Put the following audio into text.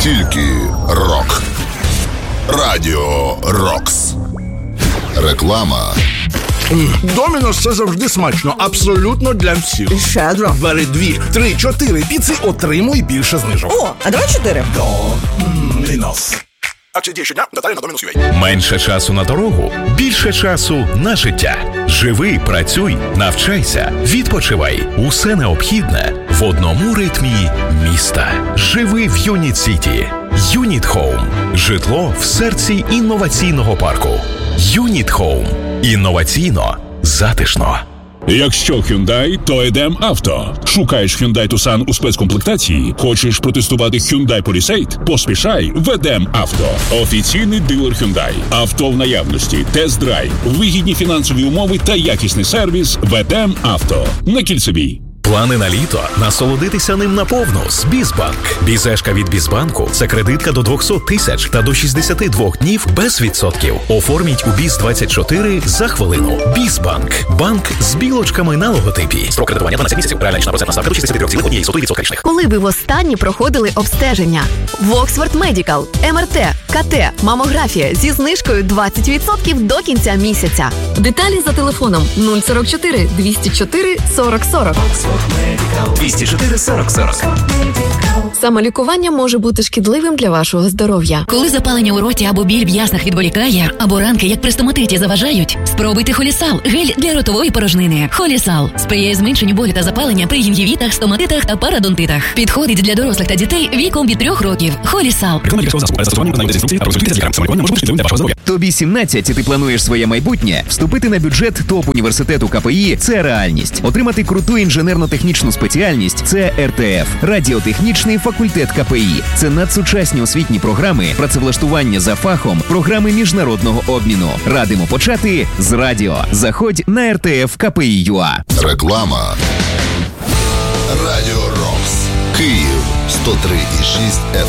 Тільки рок. Радіо Рокс. Реклама. Домінос – це завжди смачно. Абсолютно для всіх. Щедро. Бери 2, 3, 4 піци, отримуй більше знижок. О, а давай 4. Домінос. Акції діє щодня, деталі на Домінос.ua. Менше часу на дорогу, більше часу на життя. Живи, працюй, навчайся, відпочивай. Усе необхідне в одному ритмі міста. Живи в Юніт Сіті. Юніт Хоум. Житло в серці інноваційного парку. Юніт Хоум. Інноваційно, затишно. Якщо Hyundai, то Edem Авто. Шукаєш Hyundai Tucson у спецкомплектації? Хочеш протестувати Hyundai Palisade? Поспішай в Edem Авто. Офіційний дилер Hyundai. Авто в наявності, тест-драйв, вигідні фінансові умови та якісний сервіс в Edem Авто. На Кільцевій. Плани на літо? Насолодитися ним наповну з Бізбанк. Бізешка від Бізбанку – це кредитка до 200 тисяч та до 62 днів без відсотків. Оформіть у Біз-24 за хвилину. Бізбанк. Банк з білочками на логотипі. Строк кредитування 12 місяців. Реальна річна процентна ставка до 63,1% річних. Коли ви востаннє проходили обстеження? В Oxford Medical. МРТ, КТ, мамографія зі знижкою 20% до кінця місяця. Деталі за телефоном 044 204 40 40. 204 40 40. Самолікування може бути шкідливим для вашого здоров'я. Коли запалення у роті або біль в яснах відволікає, або ранки, як при стоматиті, заважають, спробуйте Холісал – гель для ротової порожнини. Холісал сприяє зменшенню болю та запалення при гінгівітах, стоматитах та парадонтитах. Підходить для дорослих та дітей віком від 3 років. Холісал. Тобі 17 і ти плануєш своє майбутнє? Вступити на бюджет топ-університету КПІ – це реальність. Отримати круту інженерно-технічну спеціальність – це РТФ – радіотехнічний факультет КПІ. Це надсучасні освітні програми, працевлаштування за фахом, програми міжнародного обміну. Радимо почати з радіо. Заходь на РТФ КПІ.ЮА. Реклама. Радіо Рокс. Київ 103,6 FM.